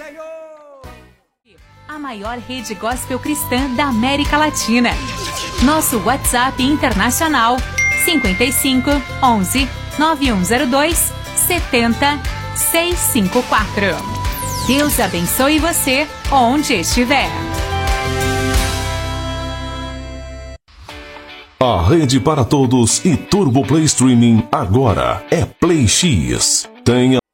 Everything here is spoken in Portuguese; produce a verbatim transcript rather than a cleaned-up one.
A maior rede gospel cristã da América Latina. Nosso WhatsApp internacional cinquenta e cinco, onze, nove um zero dois, setenta, seiscentos e cinquenta e quatro. Deus abençoe você onde estiver. A rede para todos e Turbo Play Streaming agora é Play X. Tenha